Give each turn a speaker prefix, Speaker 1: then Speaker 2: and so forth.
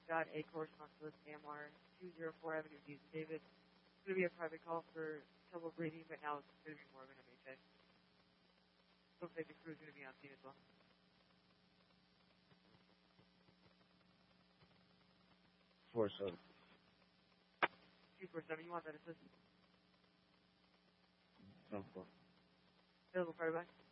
Speaker 1: got a correspondence with AMR 204 Avenue D. David. It's going to be a private call for trouble breathing, but now it's going to be more of an MHA. Looks like the crew's going to be on scene as well.
Speaker 2: 4-7.
Speaker 1: 247, you want that assist?
Speaker 2: 10-4.
Speaker 1: Available, fire back.